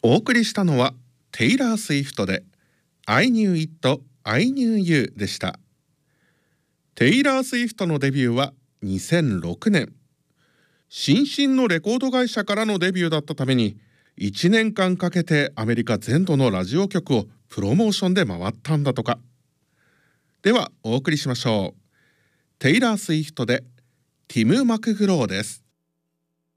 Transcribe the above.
お送りしたのはテイラー・スウィフトで I knew it, I knew you でした。テイラー・スウィフトのデビューは2006年。新進のレコード会社からのデビューだったために1年間かけてアメリカ全土のラジオ局をプロモーションで回ったんだとか。ではお送りしましょう。テイラー・スウィフトでティム・マクグローです。